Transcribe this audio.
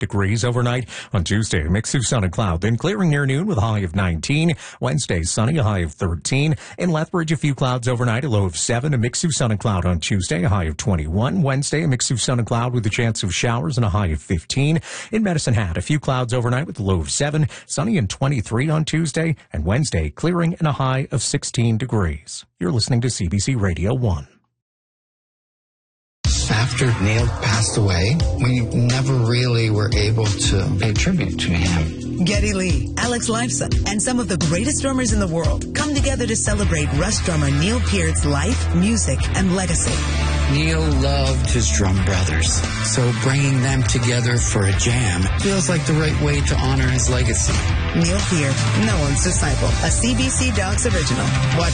degrees overnight. On Tuesday, a mix of sun and cloud, then clearing near noon with a high of 19. Wednesday, sunny, a high of 13. In Lethbridge, a few clouds overnight, a low of 7. A mix of sun and cloud on Tuesday, a high of 21. Wednesday, a mix of sun and cloud with a chance of showers and a high of 15. In Medicine Hat, a few clouds overnight with a low of 7. Sunny and 23 on Tuesday, and Wednesday, clearing and a high of 16 degrees. You're listening to CBC Radio 1. After Neil passed away, we never really were able to pay tribute to him. Geddy Lee, Alex Lifeson, and some of the greatest drummers in the world come together to celebrate Rush drummer Neil Peart's life, music, and legacy. Neil loved his drum brothers, so bringing them together for a jam feels like the right way to honor his legacy. Neil Peart, no one's disciple, a CBC Docs original. Watch